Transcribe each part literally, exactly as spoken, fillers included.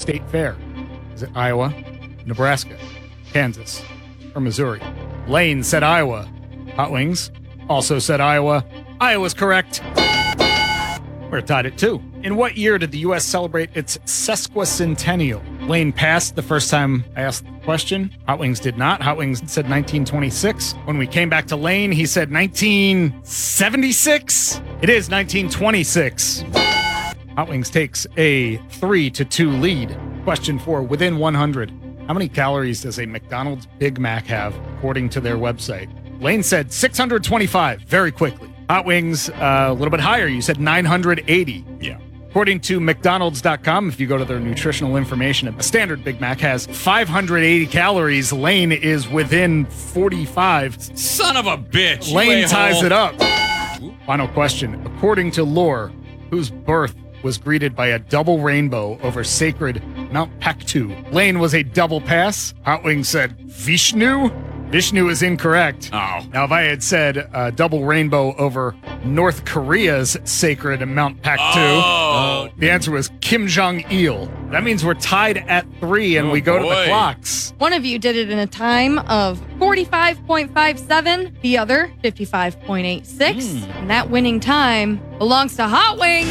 state fair? Is it Iowa, Nebraska, Kansas, or Missouri? Lane said Iowa. Hot Wings also said Iowa. Iowa's correct. We're tied at two. In what year did the U S celebrate its sesquicentennial? Lane passed the first time I asked the question. Hot Wings did not. Hot Wings said nineteen twenty-six. When we came back to Lane, he said nineteen seventy-six. It is nineteen twenty-six. Hot Wings takes a three to two lead. Question four, within one hundred. How many calories does a McDonald's Big Mac have, according to their website? Lane said six hundred twenty-five, very quickly. Hot Wings, uh, a little bit higher. You said nine hundred eighty. Yeah. According to McDonald's dot com, if you go to their nutritional information, a standard Big Mac has five hundred eighty calories. Lane is within forty-five. Son of a bitch. Lane ties it up. Final question. According to lore, whose birth was greeted by a double rainbow over sacred Mount Paktu? Lane was a double pass. Hot Wings said Vishnu. Vishnu is incorrect. Oh. Now, if I had said uh, double rainbow over North Korea's sacred Mount Paktu, Oh. the answer was Kim Jong-il. That means we're tied at three, and Oh, we go to boy. the clocks. One of you did it in a time of forty-five point five seven, the other fifty-five point eight six. Mm. And that winning time belongs to Hot Wings.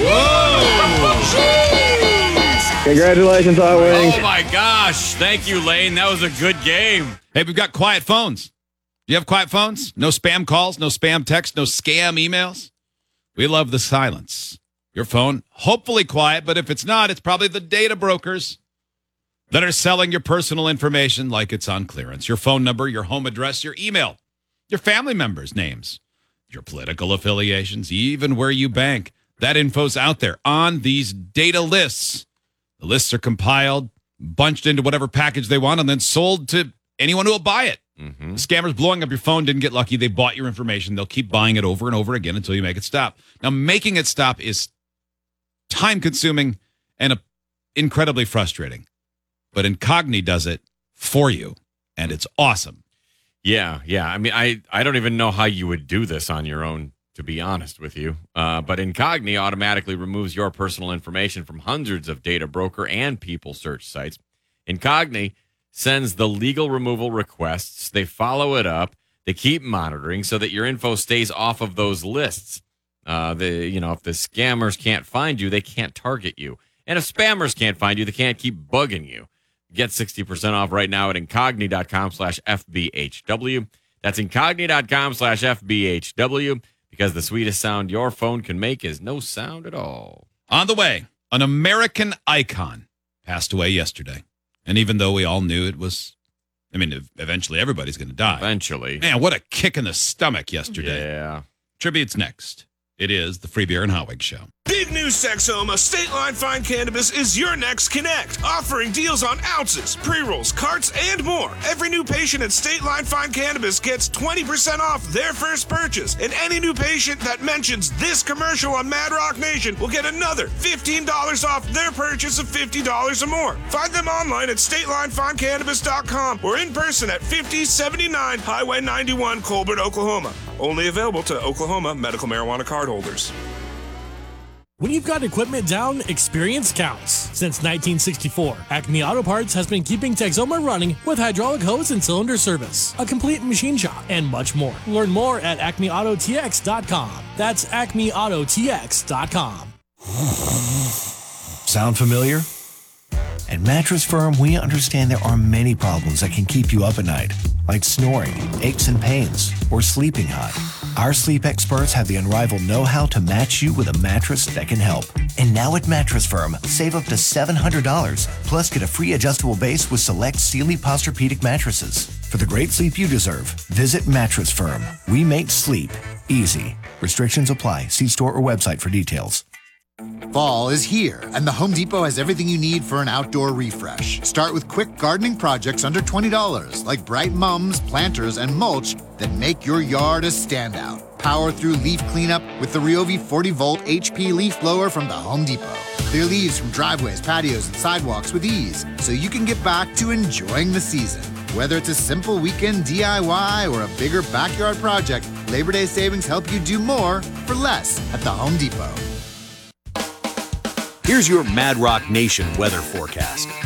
Congratulations, Hot Wings. Oh, my gosh. Thank you, Lane. That was a good game. Hey, we've got quiet phones. Do you have quiet phones? No spam calls, no spam texts, no scam emails? We love the silence. Your phone, hopefully quiet, but if it's not, it's probably the data brokers that are selling your personal information like it's on clearance. Your phone number, your home address, your email, your family members' names, your political affiliations, even where you bank. That info's out there on these data lists. The lists are compiled, bunched into whatever package they want, and then sold to anyone who will buy it. Mm-hmm. The scammers blowing up your phone didn't get lucky. They bought your information. They'll keep buying it over and over again until you make it stop. Now, making it stop is time-consuming and uh, incredibly frustrating. But Incogni does it for you, and it's awesome. Yeah, yeah. I mean, I, I don't even know how you would do this on your own, to be honest with you. Uh, but Incogni automatically removes your personal information from hundreds of data broker and people search sites. Incogni sends the legal removal requests. They follow it up. They keep monitoring so that your info stays off of those lists. Uh, the you know, if the scammers can't find you, they can't target you. And if spammers can't find you, they can't keep bugging you. Get sixty percent off right now at incogni.com slash FBHW. That's incogni.com slash FBHW, because the sweetest sound your phone can make is no sound at all. On the way, an American icon passed away yesterday. And even though we all knew it was, I mean, eventually everybody's going to die. Eventually. Man, what a kick in the stomach yesterday. Yeah. Tribute's next. It is the Free Beer and Hot Wings Show. Big news, Sexoma. State Line Fine Cannabis is your next connect, offering deals on ounces, pre-rolls, carts, and more. Every new patient at State Line Fine Cannabis gets twenty percent off their first purchase, and any new patient that mentions this commercial on Mad Rock Nation will get another fifteen dollars off their purchase of fifty dollars or more. Find them online at state line fine cannabis dot com or in person at fifty seventy-nine Highway ninety-one, Colbert, Oklahoma. Only available to Oklahoma medical marijuana card holders. When you've got equipment down, experience counts. Since nineteen sixty-four, Acme Auto Parts has been keeping Texoma running with hydraulic hose and cylinder service, a complete machine shop, and much more. Learn more at acme auto t x dot com. That's acme auto t x dot com. Sound familiar? At Mattress Firm, we understand there are many problems that can keep you up at night, like snoring, aches and pains, or sleeping hot. Our sleep experts have the unrivaled know-how to match you with a mattress that can help. And now at Mattress Firm, save up to seven hundred dollars, plus get a free adjustable base with select Sealy Posturepedic mattresses. For the great sleep you deserve, visit Mattress Firm. We make sleep easy. Restrictions apply. See store or website for details. Fall is here, and the Home Depot has everything you need for an outdoor refresh. Start with quick gardening projects under twenty dollars, like bright mums, planters, and mulch that make your yard a standout. Power through leaf cleanup with the Ryobi forty volt H P leaf blower from the Home Depot. Clear leaves from driveways, patios, and sidewalks with ease, so you can get back to enjoying the season. Whether it's a simple weekend D I Y or a bigger backyard project, Labor Day savings help you do more for less at the Home Depot. Here's your Mad Rock Nation weather forecast.